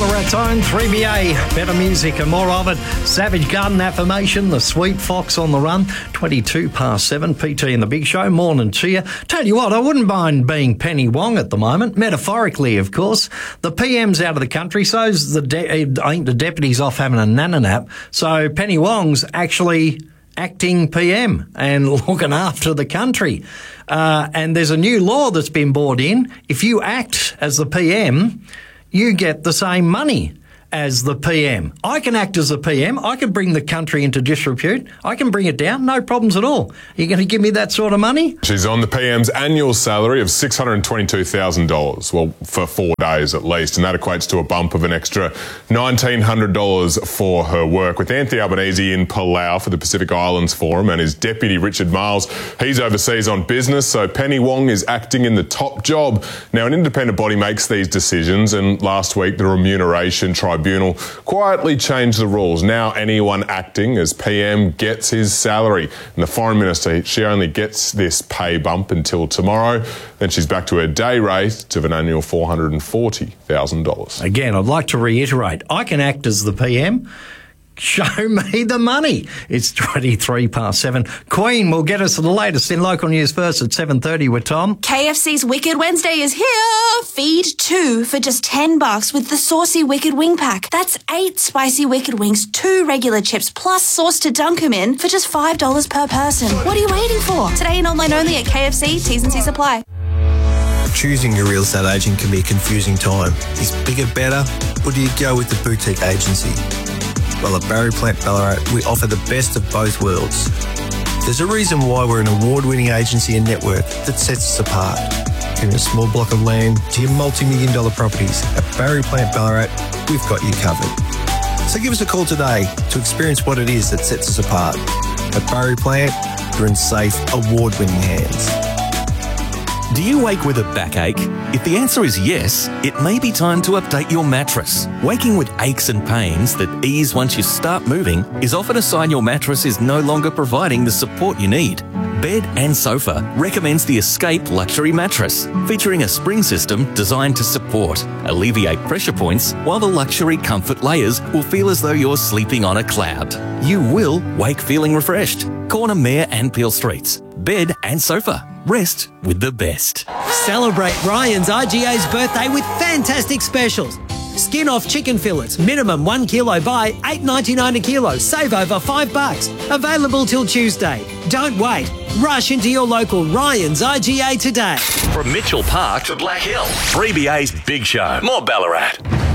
Ballarat's own 3BA. Better music and more of it. Savage Garden Affirmation, The Sweet Fox on the Run. 7:22, PT in the Big Show. Morning to you. Tell you what, I wouldn't mind being Penny Wong at the moment. Metaphorically, of course. The PM's out of the country, so's I think the deputy's off having a nana nap. So Penny Wong's actually acting PM and looking after the country. And there's a new law that's been brought in. If you act as the PM, you get the same money as the PM. I can act as the PM. I can bring the country into disrepute. I can bring it down. No problems at all. Are you going to give me that sort of money? She's on the PM's annual salary of $622,000, well, for 4 days at least, and that equates to a bump of an extra $1,900 for her work. With Anthony Albanese in Palau for the Pacific Islands Forum and his deputy Richard Miles, he's overseas on business, so Penny Wong is acting in the top job. Now, an independent body makes these decisions, and last week the Remuneration Tribunal quietly changed the rules. Now anyone acting as PM gets his salary. And the Foreign Minister, she only gets this pay bump until tomorrow. Then she's back to her day rate of an annual $440,000. Again, I'd like to reiterate, I can act as the PM. Show me the money. It's 7:23. Queen will get us the latest in local news first at 7:30 with Tom. KFC's Wicked Wednesday is here. Feed 2 for just $10 with the saucy Wicked Wing Pack. That's 8 spicy Wicked Wings, 2 regular chips, plus sauce to dunk them in for just $5 per person. What are you waiting for? Today and online only at KFC. T's and C's apply. Choosing your real estate agent can be a confusing time. Is bigger better, or do you go with the boutique agency? Well, at Barry Plant Ballarat, we offer the best of both worlds. There's a reason why we're an award-winning agency and network that sets us apart. From a small block of land to your multi-million-dollar properties, at Barry Plant Ballarat, we've got you covered. So give us a call today to experience what it is that sets us apart. At Barry Plant, you're in safe, award-winning hands. Do you wake with a backache? If the answer is yes, it may be time to update your mattress. Waking with aches and pains that ease once you start moving is often a sign your mattress is no longer providing the support you need. Bed and Sofa recommends the Escape Luxury Mattress, featuring a spring system designed to support, alleviate pressure points, while the luxury comfort layers will feel as though you're sleeping on a cloud. You will wake feeling refreshed. Corner Mayor and Peel Streets. Bed and Sofa. Rest with the best. Celebrate Ryan's RGA's birthday with fantastic specials. Skin off chicken fillets, minimum 1 kilo buy, $8.99 a kilo. Save over $5. Available till Tuesday. Don't wait. Rush into your local Ryan's RGA today. From Mitchell Park to Black Hill, 3BA's Big Show. More Ballarat.